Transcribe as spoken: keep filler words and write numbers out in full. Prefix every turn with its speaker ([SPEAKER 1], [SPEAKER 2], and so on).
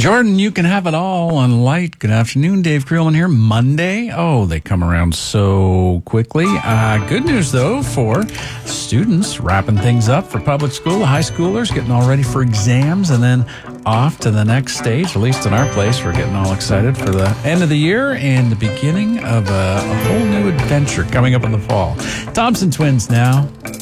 [SPEAKER 1] Jordan, you can have it all on Light. Good afternoon, Dave Creelman here. Monday. Oh, they come around so quickly. Uh, good news, though, for students wrapping things up for public school, the high schoolers getting all ready for exams, and then off to the next stage. At least in our place, we're getting all excited for the end of the year and the beginning of a, a whole new adventure coming up in the fall. Thompson Twins now.